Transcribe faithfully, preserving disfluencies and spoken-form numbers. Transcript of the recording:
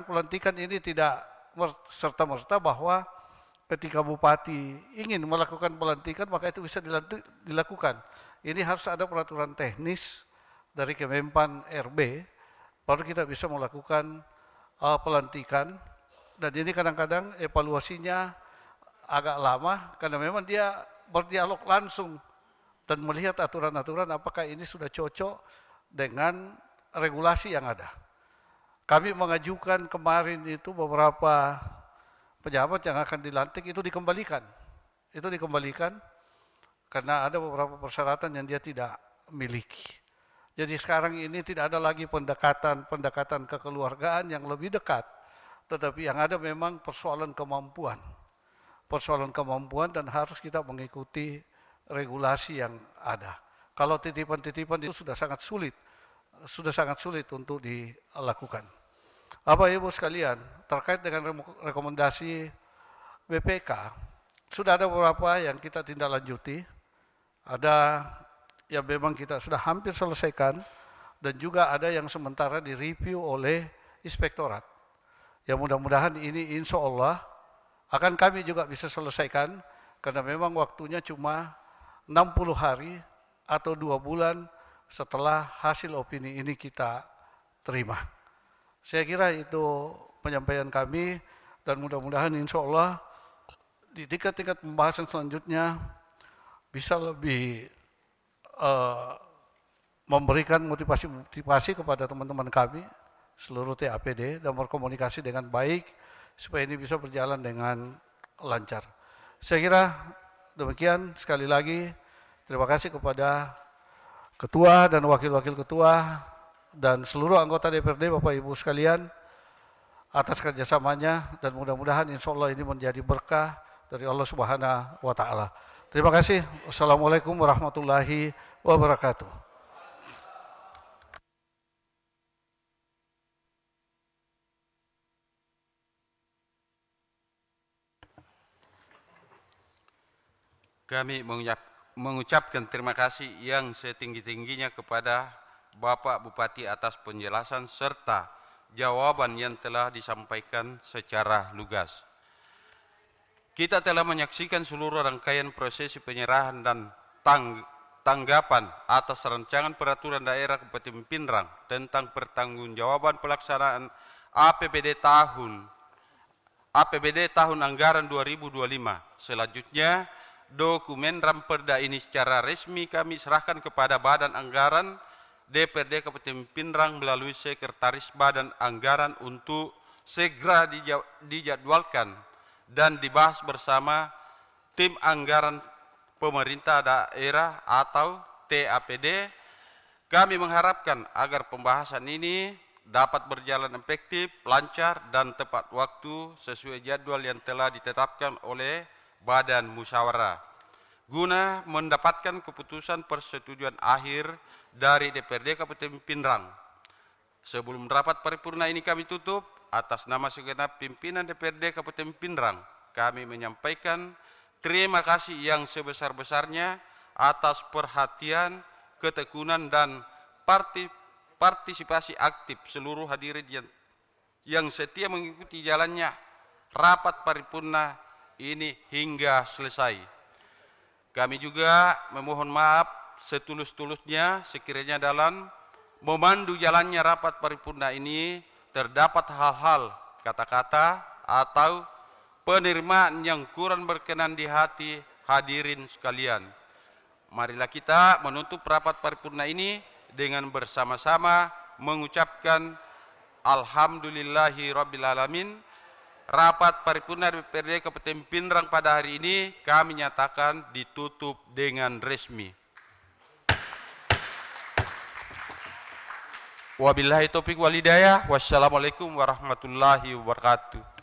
pelantikan ini tidak serta-merta bahwa ketika bupati ingin melakukan pelantikan maka itu bisa dilakukan. Ini harus ada peraturan teknis dari Kemenpan R B, baru kita bisa melakukan uh, pelantikan. Dan ini kadang-kadang evaluasinya agak lama karena memang dia berdialog langsung dan melihat aturan-aturan apakah ini sudah cocok dengan regulasi yang ada. Kami mengajukan kemarin itu beberapa pejabat yang akan dilantik itu dikembalikan. Itu dikembalikan karena ada beberapa persyaratan yang dia tidak miliki. Jadi sekarang ini tidak ada lagi pendekatan-pendekatan kekeluargaan yang lebih dekat, tetapi yang ada memang persoalan kemampuan. Persoalan kemampuan dan harus kita mengikuti regulasi yang ada. Kalau titipan-titipan itu sudah sangat sulit, sudah sangat sulit untuk dilakukan. Bapak Ibu sekalian, terkait dengan rekomendasi B P K, sudah ada beberapa yang kita tindak lanjuti. Ada yang memang kita sudah hampir selesaikan dan juga ada yang sementara direview oleh inspektorat. Yang mudah-mudahan ini insya Allah akan kami juga bisa selesaikan karena memang waktunya cuma enam puluh hari atau dua bulan setelah hasil opini ini kita terima. Saya kira itu penyampaian kami dan mudah-mudahan insya Allah di tingkat-tingkat pembahasan selanjutnya bisa lebih uh, memberikan motivasi-motivasi kepada teman-teman kami seluruh T A P D dan berkomunikasi dengan baik supaya ini bisa berjalan dengan lancar. Saya kira demikian. Sekali lagi terima kasih kepada Ketua dan Wakil-Wakil Ketua dan seluruh anggota D P R D Bapak Ibu sekalian atas kerjasamanya dan mudah-mudahan insya Allah ini menjadi berkah dari Allah Subhanahu wa Ta'ala. Terima kasih. Wassalamualaikum warahmatullahi wabarakatuh. Kami mengucapkan terima kasih yang setinggi-tingginya kepada Bapak Bupati atas penjelasan serta jawaban yang telah disampaikan secara lugas. Kita telah menyaksikan seluruh rangkaian prosesi penyerahan dan tang tanggapan atas rancangan peraturan daerah Kabupaten Pinrang tentang pertanggungjawaban pelaksanaan A P B D tahun A P B D tahun anggaran dua ribu dua puluh lima. Selanjutnya, dokumen Ramperda ini secara resmi kami serahkan kepada Badan Anggaran D P R D Kabupaten Pinrang melalui Sekretaris Badan Anggaran untuk segera dijadwalkan dan dibahas bersama tim anggaran pemerintah daerah atau T A P D. Kami mengharapkan agar pembahasan ini dapat berjalan efektif, lancar, dan tepat waktu sesuai jadwal yang telah ditetapkan oleh Badan Musyawarah guna mendapatkan keputusan persetujuan akhir dari D P R D Kabupaten Pinrang. Sebelum rapat paripurna ini kami tutup, atas nama segenap pimpinan D P R D Kabupaten Pinrang, kami menyampaikan terima kasih yang sebesar-besarnya atas perhatian, ketekunan, dan partisipasi aktif seluruh hadirin yang, yang setia mengikuti jalannya rapat paripurna ini hingga selesai. Kami juga memohon maaf setulus-tulusnya sekiranya dalam memandu jalannya rapat paripurna ini terdapat hal-hal, kata-kata, atau penerimaan yang kurang berkenan di hati hadirin sekalian. Marilah kita menutup rapat paripurna ini dengan bersama-sama mengucapkan Alhamdulillahi Rabbil Alamin. Rapat paripurna D P R D Kabupaten Pinrang pada hari ini kami nyatakan ditutup dengan resmi. Wabillahi taufiq wal hidayah. Wassalamualaikum warahmatullahi wabarakatuh.